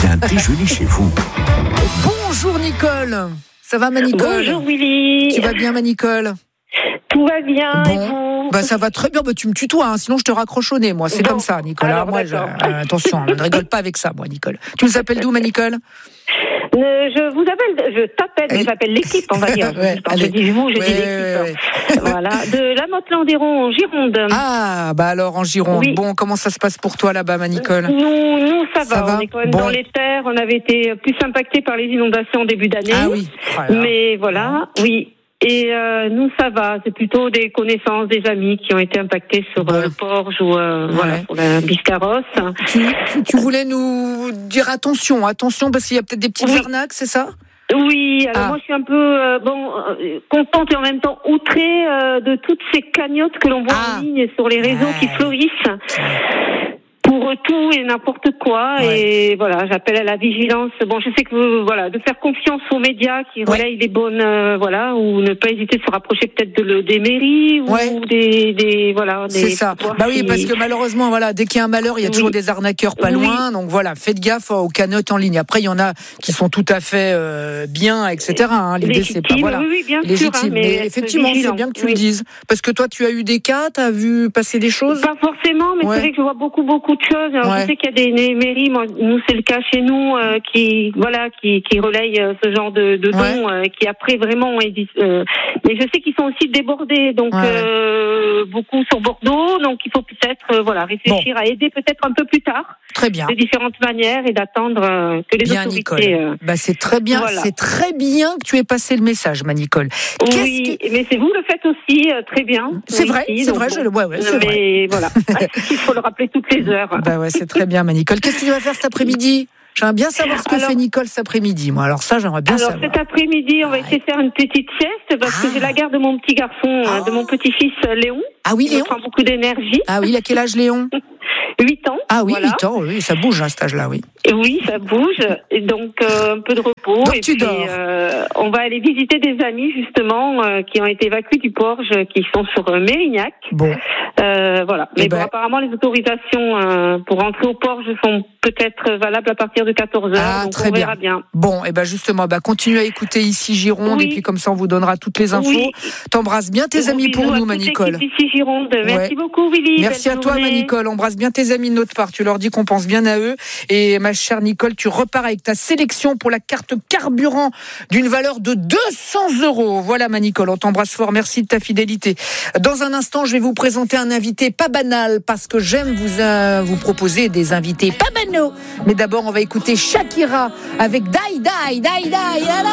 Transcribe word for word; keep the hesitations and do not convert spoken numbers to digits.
bien déjeuner chez vous. Bonjour Nicole. Ça va ma Nicole? Bonjour Willy. Tu vas bien ma Nicole? Tout va bien. Bon. Et vous? Bah ça va très bien, bah, tu me tutoies, hein, sinon je te raccroche au nez, moi, c'est Bon. comme ça, Nicolas. Alors, moi, je, d'accord. euh, attention, je ne rigole pas avec ça, moi, Nicole. Tu nous appelles d'où, ma Nicole? Euh, je vous appelle, je t'appelle, mais j'appelle l'équipe, on va dire. Ouais, Quand allez. je dis vous, je Ouais, dis l'équipe. ouais, ouais. Voilà, de la Motte-Landéron en Gironde. Ah, bah alors en Gironde. Oui. Bon, comment ça se passe pour toi là-bas, ma Nicole? Nous, nous ça, Ça va. va On est quand même Bon. dans les terres. On avait été plus impactés par les inondations en début d'année. Ah oui. Oh là là. Mais voilà, oui. Et euh, nous, ça va. C'est plutôt des connaissances, des amis qui ont été impactés sur Bon. euh, le Porge ou euh, Ouais. voilà, pour la Biscarrosse. Tu, tu, tu voulais nous dire attention, attention, parce qu'il y a peut-être des petites Oui. arnaques, c'est ça? Oui, alors Ah. moi je suis un peu euh, bon euh, contente et en même temps outrée euh, de toutes ces cagnottes que l'on voit Ah. en ligne sur les réseaux Ouais. qui fleurissent pour tout et n'importe quoi. Ouais. Et voilà, j'appelle à la vigilance. Bon, je sais que euh, voilà, de faire confiance aux médias qui Ouais. relayent les bonnes, euh, voilà, ou ne pas hésiter à se rapprocher peut-être de le, des mairies ou Ouais. des, des voilà. Des C'est ça. pouvoirs Bah oui, qui- parce que malheureusement, voilà, dès qu'il y a un malheur, il y a Oui. toujours des arnaqueurs pas Oui. loin. Donc voilà, faites gaffe aux cagnottes en ligne. Après, il y en a qui sont tout à fait euh, bien, et cetera. Hein. L'idée, c'est pas légitimes, voilà. oui, oui, bien sûr. Légitime. hein, mais, mais être effectivement, c'est vigilant. bien que tu Oui. le dises. Parce que toi, tu as eu des cas, tu as vu passer des choses. Pas forcément, mais Ouais. c'est vrai que je vois beaucoup, beaucoup de choses. Alors, Ouais. je sais qu'il y a des, des mairies, moi, nous c'est le cas chez nous, euh, qui, voilà, qui, qui relayent euh, ce genre de, de dons, Ouais. euh, qui après vraiment, ont été- euh, mais je sais qu'ils sont aussi débordés, donc Ouais, euh, beaucoup sur Bordeaux, donc il faut peut-être, euh, voilà, réfléchir à aider peut-être un peu plus tard, Très bien. de différentes manières, et d'attendre euh, que les Bien, Nicole. autorités. euh, Bah, c'est très bien, voilà. c'est très bien que tu aies passé le message, ma Nicole. Qu'est-ce Oui, que- mais c'est vous le faites aussi euh, très bien. C'est oui, vrai, ici, c'est donc vrai, bon. je le- ouais, ouais, c'est vrai. Mais voilà, il faut le rappeler toutes les heures. Bah ouais, c'est très bien, ma Nicole. Qu'est-ce que tu vas faire cet après-midi? J'aimerais bien savoir ce que Alors- fait Nicole cet après-midi. Moi, alors ça, j'aimerais bien Alors savoir. cet après-midi, on va essayer de faire une petite sieste parce Ah. que j'ai la garde de mon petit garçon, Ah. euh, de mon petit-fils euh, Léon. Ah oui, Il me Léon. prend beaucoup d'énergie. Ah oui, il a quel âge, Léon? huit ans. Ah oui, voilà. huit ans, oui, ça bouge à cet âge-là, oui. Et oui, ça bouge. Et donc euh, un peu de repos. Donc et tu puis, dors. euh, on va aller visiter des amis justement euh, qui ont été évacués du Porge, qui sont sur euh, Mérignac. Bon, Euh, voilà. Mais Eh bon, ben- apparemment les autorisations euh, pour rentrer au Porge sont peut-être valables à partir de quatorze heures. Ah, donc très on verra bien. bon, et ben justement, bah continue à écouter ici Gironde Oui. et puis comme ça on vous donnera toutes les infos. Oui. T'embrasses bien tes Gros amis pour bisous à nous, ma toute Nicole. l'équipe d'ici Gironde. Merci Ouais. beaucoup, Willy. Merci Belle à toi, ma journée. Nicole. Embrasse bien tes amis de notre part. Tu leur dis qu'on pense bien à eux. Et ma chère Nicole, tu repars avec ta sélection pour la carte carburant d'une valeur de deux cents euros. Voilà, ma Nicole. On t'embrasse fort. Merci de ta fidélité. Dans un instant, je vais vous présenter un invité pas banal parce que j'aime vous, euh, vous proposer des invités pas banaux. Mais d'abord, on va écouter Shakira avec Die Die Die Die.